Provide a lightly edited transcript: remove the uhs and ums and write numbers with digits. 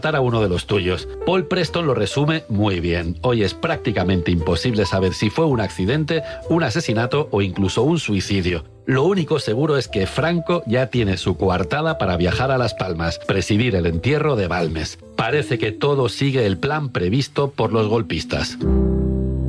a uno de los tuyos. Paul Preston lo resume muy bien. Hoy es prácticamente imposible saber si fue un accidente, un asesinato o incluso un suicidio. Lo único seguro es que Franco ya tiene su coartada para viajar a Las Palmas, presidir el entierro de Balmes. Parece que todo sigue el plan previsto por los golpistas.